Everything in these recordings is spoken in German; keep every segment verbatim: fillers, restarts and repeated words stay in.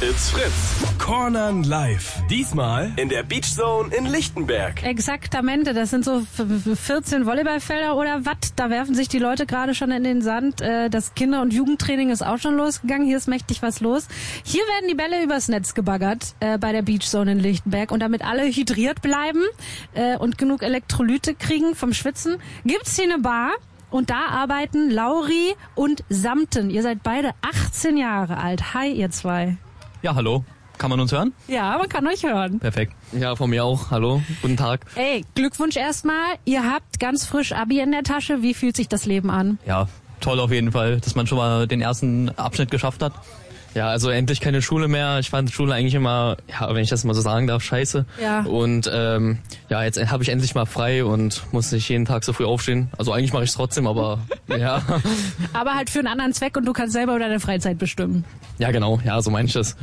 It's Fritz. Cornern live. Diesmal in der Beach Zone in Lichtenberg. Exaktamente, das sind so vierzehn Volleyballfelder oder was? Da werfen sich die Leute gerade schon in den Sand. Das Kinder- und Jugendtraining ist auch schon losgegangen. Hier ist mächtig was los. Hier werden die Bälle übers Netz gebaggert äh, bei der Beach Zone in Lichtenberg. Und damit alle hydriert bleiben äh, und genug Elektrolyte kriegen vom Schwitzen, gibt's hier eine Bar. Und da arbeiten Lauri und Samten. Ihr seid beide achtzehn Jahre alt. Hi, ihr zwei. Ja, hallo. Kann man uns hören? Ja, man kann euch hören. Perfekt. Ja, von mir auch. Hallo. Guten Tag. Ey, Glückwunsch erstmal. Ihr habt ganz frisch Abi in der Tasche. Wie fühlt sich das Leben an? Ja, toll auf jeden Fall, dass man schon mal den ersten Abschnitt geschafft hat. Ja, also endlich keine Schule mehr. Ich fand Schule eigentlich immer, ja, wenn ich das mal so sagen darf, scheiße. Ja. Und ähm, ja, jetzt habe ich endlich mal frei und muss nicht jeden Tag so früh aufstehen. Also eigentlich mache ich es trotzdem, aber ja. Aber halt für einen anderen Zweck und du kannst selber über deine Freizeit bestimmen. Ja, genau. Ja, so meine ich das.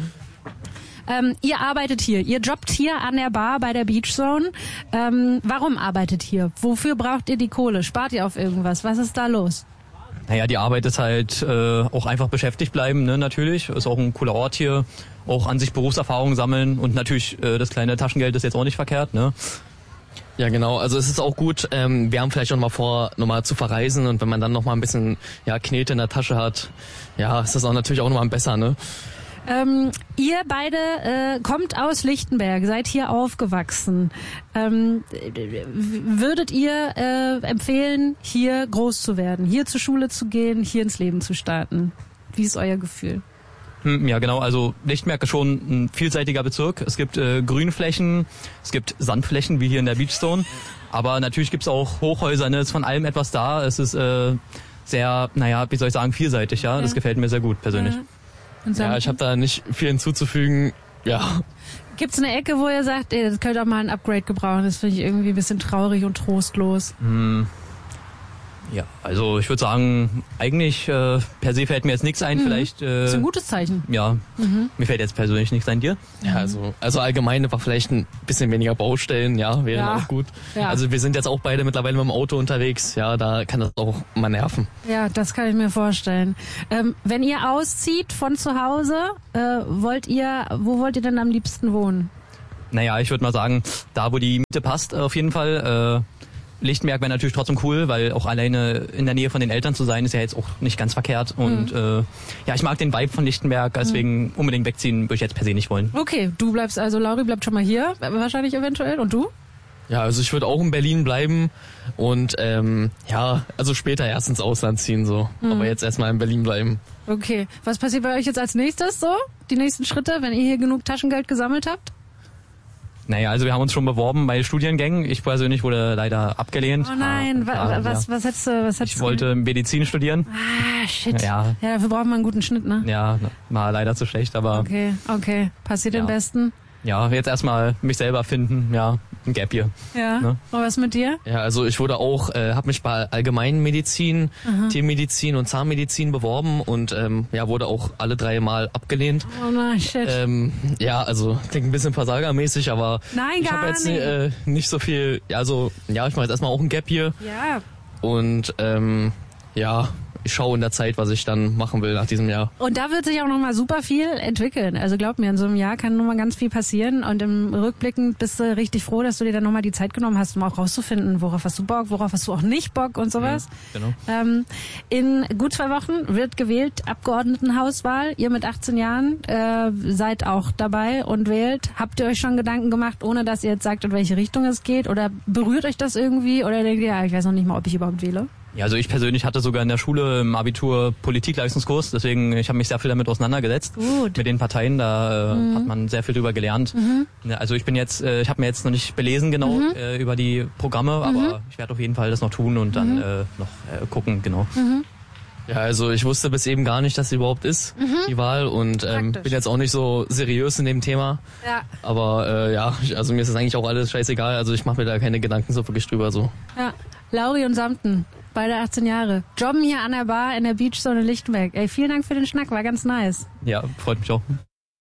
Ähm, ihr arbeitet hier, ihr jobbt hier an der Bar bei der Beach Zone. Ähm, warum arbeitet hier? Wofür braucht ihr die Kohle? Spart ihr auf irgendwas? Was ist da los? Naja, die Arbeit ist halt äh, auch einfach beschäftigt bleiben, ne, natürlich. Ist auch ein cooler Ort hier. Auch an sich Berufserfahrung sammeln und natürlich äh, das kleine Taschengeld ist jetzt auch nicht verkehrt, ne? Ja, genau. Also es ist auch gut. Ähm, wir haben vielleicht auch noch mal vor, nochmal zu verreisen und wenn man dann noch mal ein bisschen ja Knete in der Tasche hat, ja, ist das auch natürlich auch nochmal besser, ne? Ähm, ihr beide äh, kommt aus Lichtenberg, seid hier aufgewachsen. Ähm, würdet ihr äh, empfehlen, hier groß zu werden, hier zur Schule zu gehen, hier ins Leben zu starten? Wie ist euer Gefühl? Hm, ja, genau. Also Lichtenberg ist schon ein vielseitiger Bezirk. Es gibt äh, Grünflächen, es gibt Sandflächen, wie hier in der Beach Zone. Aber natürlich gibt's auch Hochhäuser, ne? Es ist von allem etwas da. Es ist äh, sehr, naja, wie soll ich sagen, vielseitig, ja. ja. Das gefällt mir sehr gut, persönlich. Ja. Ja, ich habe da nicht viel hinzuzufügen. Ja. Gibt's eine Ecke, wo ihr sagt, ey, das könnte auch mal ein Upgrade gebrauchen? Das finde ich irgendwie ein bisschen traurig und trostlos. Hm. Ja, also ich würde sagen, eigentlich äh, per se fällt mir jetzt nichts ein. Mhm. Vielleicht. Äh, das ist ein gutes Zeichen. Ja, mhm. mir fällt jetzt persönlich nichts ein. Dir? Ja, also also allgemein einfach vielleicht ein bisschen weniger Baustellen, ja, wäre ja. auch gut. Ja. Also wir sind jetzt auch beide mittlerweile mit dem Auto unterwegs, ja, da kann das auch mal nerven. Ja, das kann ich mir vorstellen. Ähm, wenn ihr auszieht von zu Hause, äh, wollt ihr, wo wollt ihr denn am liebsten wohnen? Naja, ich würde mal sagen, da wo die Miete passt, auf jeden Fall. Äh, Lichtenberg wäre natürlich trotzdem cool, weil auch alleine in der Nähe von den Eltern zu sein, ist ja jetzt auch nicht ganz verkehrt. Und mhm. äh, ja, ich mag den Vibe von Lichtenberg, deswegen mhm. unbedingt wegziehen würde ich jetzt per se nicht wollen. Okay, du bleibst also, Lauri bleibt schon mal hier, wahrscheinlich eventuell. Und du? Ja, also ich würde auch in Berlin bleiben und ähm, ja, also später erst ins Ausland ziehen so, mhm. aber jetzt erstmal in Berlin bleiben. Okay, was passiert bei euch jetzt als nächstes so? Die nächsten Schritte, wenn ihr hier genug Taschengeld gesammelt habt? Naja, also wir haben uns schon beworben bei Studiengängen. Ich persönlich wurde leider abgelehnt. Oh nein, ja, wa- ja, was, was hättest du, was hättest Ich wollte Medizin studieren. Ah, shit. Ja. Ja, dafür braucht man einen guten Schnitt, ne? Ja, war leider zu schlecht, aber... Okay, okay. Passiert ja. am besten. Ja, jetzt erstmal mich selber finden, ja, ein Gap hier. Ja, ne? Und was mit dir? Ja, also ich wurde auch, äh, habe mich bei Allgemeinmedizin, Aha. Tiermedizin und Zahnmedizin beworben und ähm, ja, wurde auch alle drei Mal abgelehnt. Oh nein, shit. Ähm, ja, also klingt ein bisschen versagermäßig, aber Nein, ich gar habe jetzt nicht. äh, nicht so viel, ja, also ja, ich mache jetzt erstmal auch ein Gap hier Ja. und ähm, ja, ich schaue in der Zeit, was ich dann machen will nach diesem Jahr. Und da wird sich auch nochmal super viel entwickeln. Also glaub mir, in so einem Jahr kann nochmal ganz viel passieren und im Rückblicken bist du richtig froh, dass du dir dann nochmal die Zeit genommen hast, um auch rauszufinden, worauf hast du Bock, worauf hast du auch nicht Bock und sowas. Mhm, genau. Ähm, in gut zwei Wochen wird gewählt, Abgeordnetenhauswahl. Ihr mit achtzehn Jahren äh, seid auch dabei und wählt. Habt ihr euch schon Gedanken gemacht, ohne dass ihr jetzt sagt, in welche Richtung es geht? Oder berührt euch das irgendwie? Oder denkt ihr, ja, ich weiß noch nicht mal, ob ich überhaupt wähle? Ja, also ich persönlich hatte sogar in der Schule im Abitur Politikleistungskurs, deswegen ich habe mich sehr viel damit auseinandergesetzt. Gut. Mit den Parteien, da äh, Mhm. hat man sehr viel drüber gelernt. Mhm. Ja, also ich bin jetzt, äh, ich habe mir jetzt noch nicht belesen genau Mhm. äh, über die Programme, Mhm. aber ich werde auf jeden Fall das noch tun und dann Mhm. äh, noch äh, gucken, genau. Mhm. Ja, also ich wusste bis eben gar nicht, dass sie überhaupt ist, Mhm. die Wahl und ähm, Praktisch. bin jetzt auch nicht so seriös in dem Thema. Ja. Aber äh, ja, ich- also mir ist das eigentlich auch alles scheißegal, also ich mache mir da keine Gedanken so wirklich drüber so. Ja. Lauri und Samten, beide achtzehn Jahre, jobben hier an der Bar in der Beach Zone in Lichtenberg. Ey, vielen Dank für den Schnack, war ganz nice. Ja, freut mich auch.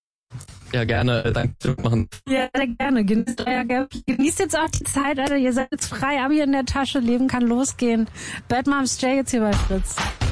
Ja, gerne, äh, danke fürs Machen. Ja, sehr gerne. Genießt euer Gap. Genießt jetzt auch die Zeit, Alter. Ihr seid jetzt frei, Abi in der Tasche, Leben kann losgehen. Bad Moms J jetzt hier bei Fritz.